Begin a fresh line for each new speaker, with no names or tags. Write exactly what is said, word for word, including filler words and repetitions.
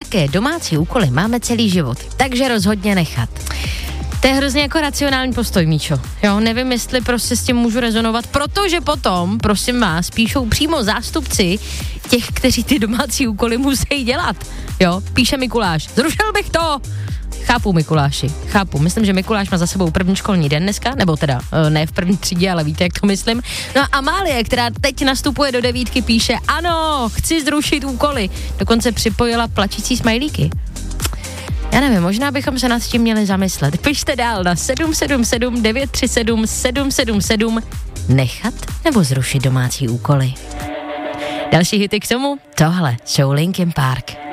nějaké domácí úkoly máme celý život, takže rozhodně nechat. To je hrozně jako racionální postoj, Míčo. Jo, nevím, jestli prostě s tím můžu rezonovat, protože potom, prosím vás, píšou přímo zástupci těch, kteří ty domácí úkoly musí dělat. Jo, píše Mikuláš. Zrušil bych to! Chápu, Mikuláši, chápu. Myslím, že Mikuláš má za sebou první školní den dneska, nebo teda ne v první třídě, ale víte, jak to myslím. No a Amálie, která teď nastupuje do devítky, píše, ano, chci zrušit úkoly. Dokonce připojila plačící smajlíky. Já nevím, možná bychom se nad tím měli zamyslet. Pište dál na sedm sedm sedm devět tři sedm sedm sedm sedm nechat nebo zrušit domácí úkoly. Další hity k tomu? Tohle jsou Linkin Park.